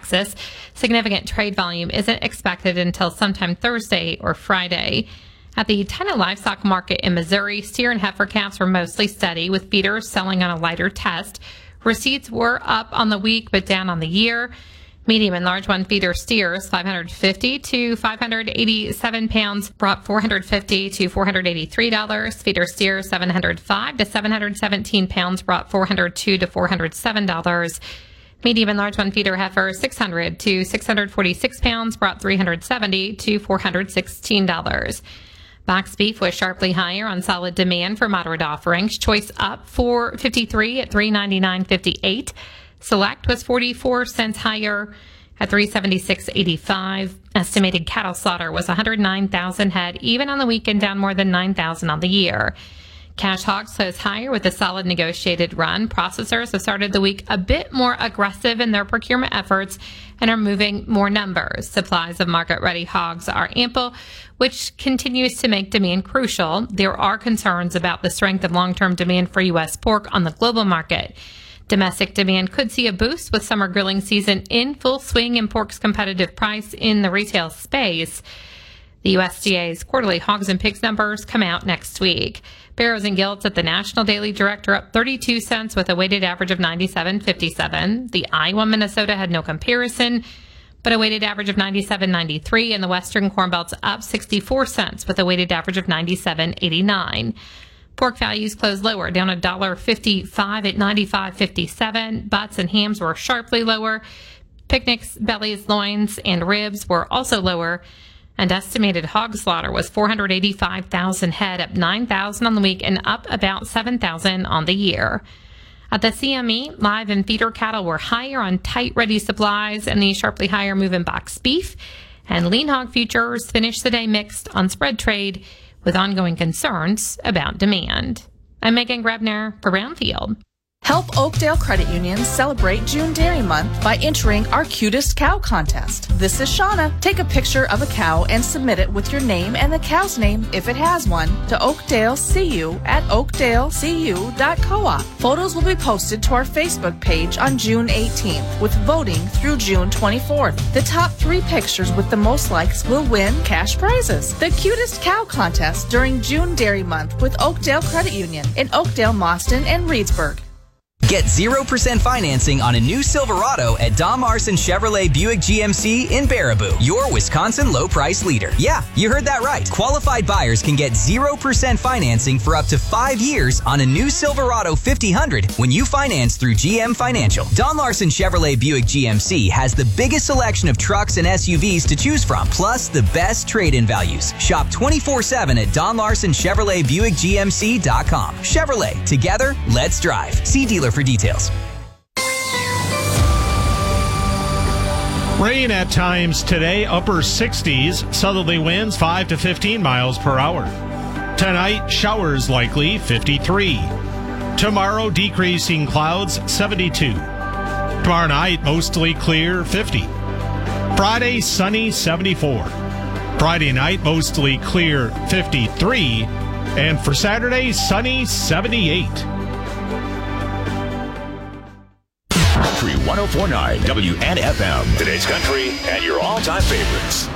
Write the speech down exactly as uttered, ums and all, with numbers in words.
Texas. Significant trade volume isn't expected until sometime Thursday or Friday. At the China livestock market in Missouri, steer and heifer calves were mostly steady, with feeders selling on a lighter test. Receipts were up on the week but down on the year. Medium and large one feeder steers, five hundred fifty to five hundred eighty-seven pounds, brought four hundred fifty to four hundred eighty-three dollars. Feeder steers, seven hundred five to seven hundred seventeen pounds, brought four hundred two to four hundred seven dollars. Medium and large one feeder heifers, six hundred to six hundred forty-six pounds, brought three hundred seventy to four hundred sixteen dollars. Box beef was sharply higher on solid demand for moderate offerings. Choice up for fifty-three at three ninety-nine fifty-eight. Select was forty-four cents higher at three seventy-six eighty-five. Estimated cattle slaughter was one hundred nine thousand head, even on the weekend, down more than nine thousand on the year. Cash hogs closed higher with a solid negotiated run. Processors have started the week a bit more aggressive in their procurement efforts and are moving more numbers. Supplies of market-ready hogs are ample, which continues to make demand crucial. There are concerns about the strength of long-term demand for U S pork on the global market. Domestic demand could see a boost with summer grilling season in full swing and pork's competitive price in the retail space. The U S D A's quarterly hogs and pigs numbers come out next week. Barrows and Gilts at the National Daily Direct are up thirty-two cents with a weighted average of ninety-seven fifty-seven. The Iowa Minnesota had no comparison, but a weighted average of ninety-seven ninety-three, and the Western Corn Belt's up sixty-four cents with a weighted average of ninety-seven eighty-nine. Pork values closed lower, down one dollar fifty-five at ninety-five fifty-seven. Butts and hams were sharply lower. Picnics, bellies, loins, and ribs were also lower. And estimated hog slaughter was four hundred eighty-five thousand head, up nine thousand on the week and up about seven thousand on the year. At the C M E, live and feeder cattle were higher on tight, ready supplies and the sharply higher move in box beef. And lean hog futures finished the day mixed on spread trade with ongoing concerns about demand. I'm Megan Grebner for Brownfield. Help Oakdale Credit Union celebrate June Dairy Month by entering our Cutest Cow contest. This is Shauna. Take a picture of a cow and submit it with your name and the cow's name, if it has one, to Oakdale C U at oakdale c u dot coop. Photos will be posted to our Facebook page on June eighteenth, with voting through June twenty-fourth. The top three pictures with the most likes will win cash prizes. The Cutest Cow contest during June Dairy Month with Oakdale Credit Union in Oakdale, Mauston, and Reedsburg. Get zero percent financing on a new Silverado at Don Larson Chevrolet Buick G M C in Baraboo, your Wisconsin low price leader. Yeah, you heard that right. Qualified buyers can get zero percent financing for up to five years on a new Silverado fifty hundred when you finance through G M Financial. Don Larson Chevrolet Buick G M C has the biggest selection of trucks and S U Vs to choose from, plus the best trade-in values. Shop twenty-four seven at Don Larson Chevrolet Buick G M C dot com. Chevrolet, together, let's drive. See dealer for details. Rain at times today, upper sixties, southerly winds five to fifteen miles per hour. Tonight, showers likely, fifty-three. Tomorrow, decreasing clouds, seventy-two. Tomorrow night, mostly clear, fifty. Friday, sunny, seventy-four. Friday night, mostly clear, fifty-three. And for Saturday, sunny, seventy-eight. Country one oh four point nine W N F M. Today's country and your all-time favorites.